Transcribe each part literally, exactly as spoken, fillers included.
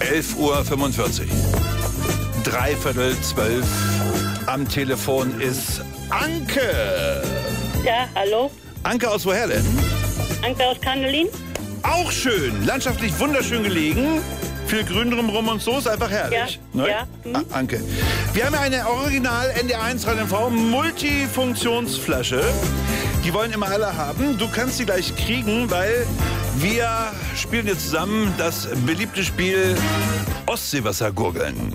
elf Uhr fünfundvierzig. Dreiviertel zwölf. Am Telefon ist Anke. Ja, hallo. Anke aus woher denn? Anke aus Kannelin. Auch schön. Landschaftlich wunderschön gelegen. Viel Grün drumherum und so, ist einfach herrlich. Ja, ne? ja. Hm. Ah, Anke. Wir haben ja eine Original N D eins Radio M V Multifunktionsflasche. Die wollen immer alle haben. Du kannst sie gleich kriegen, weil wir spielen jetzt zusammen das beliebte Spiel Ostseewassergurgeln.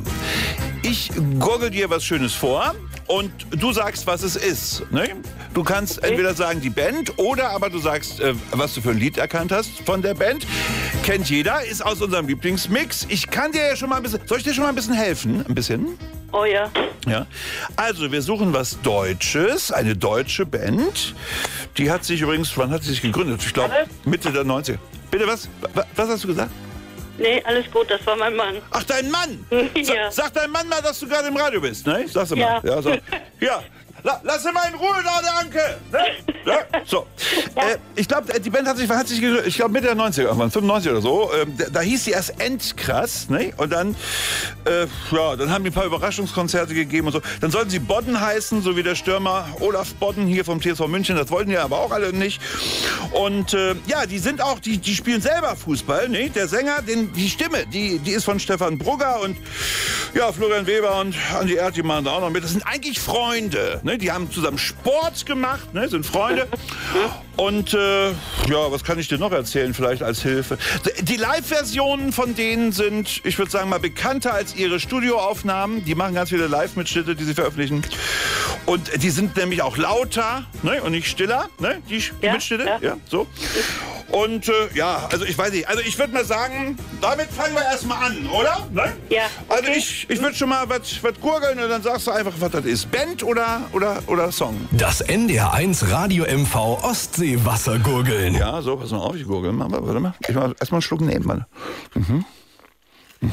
Ich gurgel dir was Schönes vor und du sagst, was es ist. Ne? Du kannst entweder sagen die Band oder aber du sagst, äh, was du für ein Lied erkannt hast von der Band. Kennt jeder, ist aus unserem Lieblingsmix. Ich kann dir ja schon mal ein bisschen... Soll ich dir schon mal ein bisschen helfen? Ein bisschen? Oh ja. Ja. Also, wir suchen was Deutsches, eine deutsche Band. Die hat sich übrigens... Wann hat sie sich gegründet? Ich glaube, Mitte der neunziger. Bitte, was? Was hast du gesagt? Nee, alles gut, das war mein Mann. Ach, dein Mann? Ja. Sa sag dein Mann mal, dass du gerade im Radio bist, ne? Sag's mal. Ja. Ja, so. Ja. La lass ihn mal in Ruhe da, der Anke! Ne? Ja, so. Ja. Äh, ich glaube, die Band hat sich, hat sich gegründet, ich glaube Mitte der neunziger, irgendwann, fünfundneunzig oder so. Ähm, da, da hieß sie erst Endkrass, ne? Und dann, äh, ja, dann haben die ein paar Überraschungskonzerte gegeben und so. Dann sollten sie Bodden heißen, so wie der Stürmer Olaf Bodden hier vom T S V München. Das wollten die aber auch alle nicht. Und äh, ja, die sind auch, die, die spielen selber Fußball, ne? Der Sänger, den, die Stimme, die, die ist von Stefan Brugger und ja, Florian Weber und Andi Erd, die machen da auch noch mit. Das sind eigentlich Freunde, ne? Die haben zusammen Sport gemacht, ne? Sind Freunde. Und äh, ja, was kann ich dir noch erzählen, vielleicht als Hilfe? Die Live-Versionen von denen sind, ich würde sagen, mal bekannter als ihre Studioaufnahmen. Die machen ganz viele Live-Mitschnitte, die sie veröffentlichen. Und die sind nämlich auch lauter, ne? Und nicht stiller, ne? Die, die Ja, Mitschnitte, ja. ja, so. Und äh, ja, also ich weiß nicht, also ich würde mal sagen, damit fangen wir erstmal an, oder? Ne? Ja, Also okay. ich, ich würde schon mal was gurgeln und dann sagst du einfach, was das ist. Band oder, oder, oder Song? Das N D R eins Radio M V Ostseewassergurgeln. Ja, so, pass mal auf, ich gurgel mal. Warte mal, ich mal erstmal einen Schluck nehmen, Mann. Mhm.